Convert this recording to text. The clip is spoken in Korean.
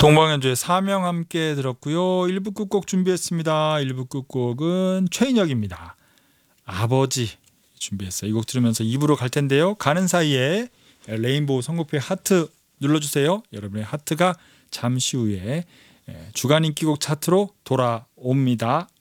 동방연주의 사명 함께 들었고요. 1부 끝곡 준비했습니다. 1부 끝곡은 최인혁입니다. 아버지 준비했어요. 이 곡 들으면서 2부로 갈 텐데요. 가는 사이에 레인보우 선곡표에 하트 눌러주세요. 여러분의 하트가 잠시 후에 주간 인기곡 차트로 돌아옵니다.